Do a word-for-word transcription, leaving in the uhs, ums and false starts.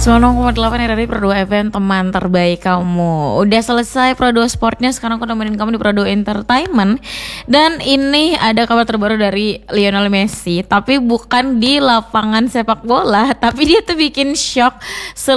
sembilan puluh koma delapan R R I Pro dua F M, teman terbaik kamu. Udah selesai Pro dua Sportnya, sekarang aku nemenin kamu di Pro dua Entertainment. Dan ini ada kabar terbaru dari Lionel Messi, tapi bukan di lapangan sepak bola, tapi dia tuh bikin shock